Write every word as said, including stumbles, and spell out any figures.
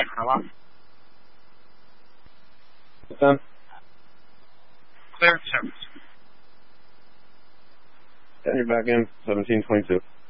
Hello? Done. Clear service. Yeah, you're back in. seventeen twenty-two.